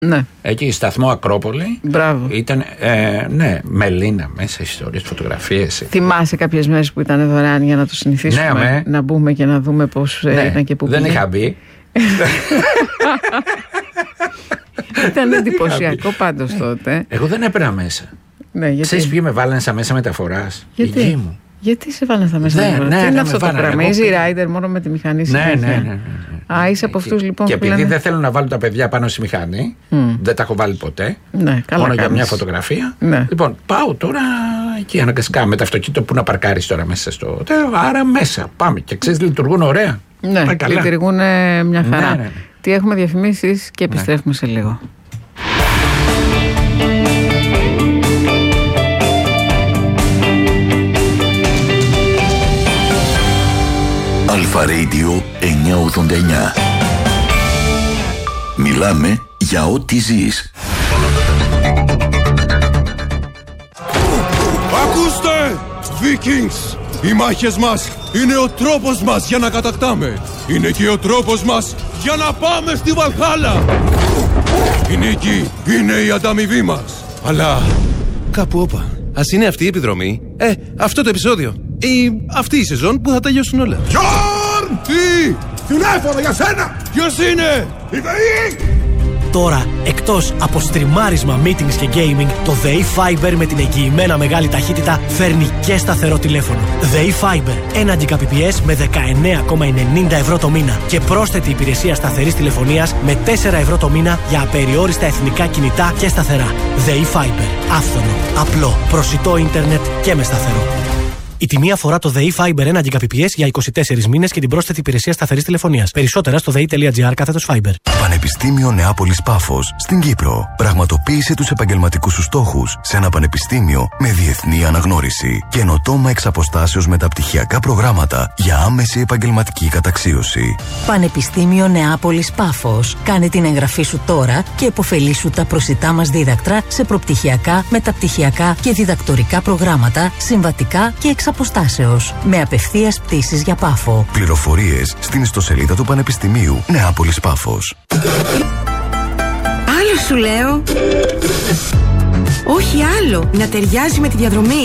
Ναι. Εκεί σταθμό Ακρόπολη. Μπράβο. Ήταν, ναι, Μελίνα μέσα, ιστορίες, φωτογραφίες. Θυμάσαι κάποιες μέρες που ήταν δωρεάν για να το συνηθίσουμε? Ναι, να μπούμε και να δούμε πώς ήταν και πού πήγε. Δεν είχα μπει. Ήταν εντυπωσιακό πάντως τότε. Εγώ δεν έπαιρνα μέσα. Ναι, γιατί... Ξέρεις ποιοι με βάλανε στα μέσα μεταφοράς? Γιατί? Η γη μου. Γιατί σε βάλανε στα μέσα μεταφοράς? Τι είναι αυτό το πράγμα? Easy Rider μόνο με τη μηχανή συνέχεια? Ναι. Α, είσαι από αυτούς λοιπόν και που επειδή λένε... δεν θέλω να βάλω τα παιδιά πάνω στη μηχανή, δεν τα έχω βάλει ποτέ. Ναι, καλά μόνο κάνεις. για μια φωτογραφία. Ναι. Λοιπόν, πάω τώρα εκεί αναγκαστικά με το αυτοκίνητο που να παρκάρεις τώρα μέσα στο. Άρα μέσα. Πάμε. Και ξέρεις, λειτουργούν ωραία. Ναι, λειτουργούν μια χαρά. Ναι. Τι έχουμε διαφημίσεις και επιστρέφουμε σε λίγο. Αλφα Radio 989. Μιλάμε για ό,τι ζεις. Ακούστε! Vikings! Οι μάχες μας είναι ο τρόπος μας για να κατακτάμε. Είναι και ο τρόπος μας για να πάμε στη Βαλχάλα. Η νίκη είναι η ανταμοιβή μας. Αλλά κάπου όπα. Ας είναι αυτή η επιδρομή. Αυτό το επεισόδιο. Ή αυτή η σεζόν που θα τελειώσουν όλα. Γιόρν! Τι! Τηλέφωνο για σένα! Ποιος είναι? Η ΔΕΗ! Τώρα, εκτός από στριμάρισμα, meetings και gaming, το ΔΕΗ Fiber με την εγγυημένα μεγάλη ταχύτητα φέρνει και σταθερό τηλέφωνο. ΔΕΗ Fiber, 1 Gbps με 19,90 ευρώ το μήνα και πρόσθετη υπηρεσία σταθερής τηλεφωνίας με 4 ευρώ το μήνα για απεριόριστα εθνικά κινητά και σταθερά. ΔΕΗ Fiber, άφθονο, απλό, προσιτό ίντερνετ και με σταθερό. Η τιμή αφορά το ΔΕΗ Fiber 1 Gbps για 24 μήνες και την πρόσθετη υπηρεσία σταθερής τηλεφωνίας. Περισσότερα στο dei.gr/Fiber. Πανεπιστήμιο Νεάπολης Πάφος στην Κύπρο. Πραγματοποίησε τους επαγγελματικούς σου στόχους σε ένα πανεπιστήμιο με διεθνή αναγνώριση. Καινοτόμα εξ αποστάσεως μεταπτυχιακά προγράμματα για άμεση επαγγελματική καταξίωση. Πανεπιστήμιο Νεάπολης Πάφος. Κάνε την εγγραφή σου τώρα και επωφελήσου τα προσιτά μας δίδακτρα σε προπτυχιακά, μεταπτυχιακά και διδακτορικά προγράμματα, συμβατικά και εξ αποστάσεως. Με απευθείας πτήσεις για Πάφο. Πληροφορίες στην ιστοσελίδα του Πανεπιστημίου Νεάπολης Πάφος. Άλλο σου λέω. Όχι άλλο. Να ταιριάζει με τη διαδρομή.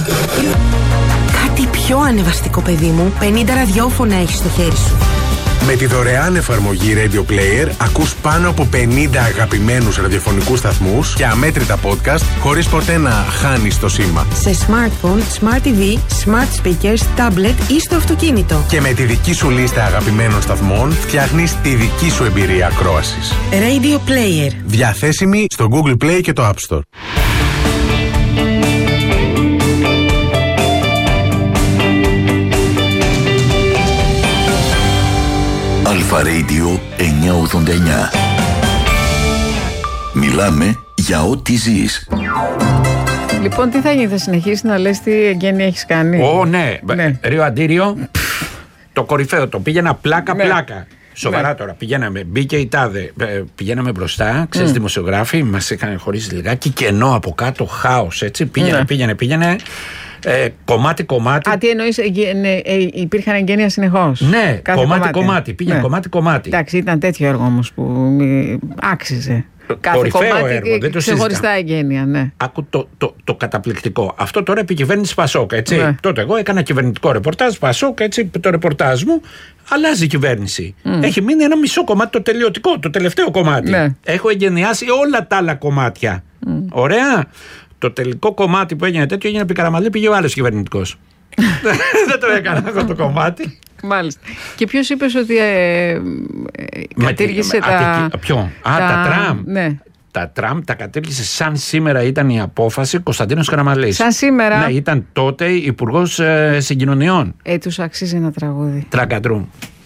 Κάτι πιο ανεβαστικό, παιδί μου. 50 ραδιόφωνα έχεις στο χέρι σου. Με τη δωρεάν εφαρμογή Radio Player ακούς πάνω από 50 αγαπημένους ραδιοφωνικούς σταθμούς και αμέτρητα podcast χωρίς ποτέ να χάνεις το σήμα. Σε smartphone, smart TV, smart speakers, tablet ή στο αυτοκίνητο. Και με τη δική σου λίστα αγαπημένων σταθμών φτιάχνεις τη δική σου εμπειρία ακρόασης. Radio Player. Διαθέσιμη στο Google Play και το App Store. Αλφα Radio 989. Μιλάμε για ό,τι ζεις. Λοιπόν, τι θα γίνει, θα συνεχίσει να λες τι εγγένεια έχεις κάνει? Ναι. Ρίο Αντίριο, το κορυφαίο, το πήγαινα πλάκα-πλάκα. Σοβαρά τώρα, μπήκε η τάδε, πηγαίναμε μπροστά, ξέρεις, δημοσιογράφοι, μας είχαν χωρίσει λιγάκι, κενό από κάτω, χάος, έτσι, πήγαινε. Κομμάτι. Α, τι εννοείς, υπήρχαν εγγένεια συνεχώς? Ναι, κομμάτι. Πήγαινε κομμάτι. Εντάξει, ήταν τέτοιο έργο όμως που άξιζε. Κάθε κορυφαίο κομμάτι έργο, δεν το ξεχωριστά εγγένεια, ναι. Άκου το καταπληκτικό. Αυτό τώρα επί κυβέρνηση Πασόκ, έτσι. Ναι. Τότε εγώ έκανα κυβερνητικό ρεπορτάζ, Πασόκ, έτσι, το ρεπορτάζ μου. Αλλάζει η κυβέρνηση. Έχει μείνει ένα μισό κομμάτι, το τελειωτικό, το τελευταίο κομμάτι. Ναι. Έχω εγγενιάσει όλα τα άλλα κομμάτια. Ωραία. Το τελικό κομμάτι που έγινε τέτοιο έγινε επί Καραμανλή, πήγε ο άλλος κυβερνητικός. Δεν το έκανα αυτό το κομμάτι. Μάλιστα. Και ποιος είπες ότι κατήργησε τα... Ποιο? Τα τραμ. Ναι. Τα τραμ τα κατήργησε σαν σήμερα ήταν η απόφαση Κωνσταντίνος Καραμανλής. Σαν σήμερα. Ναι, ήταν τότε υπουργός συγκοινωνιών. Τους αξίζει ένα τραγούδι. Τρακατρούμ.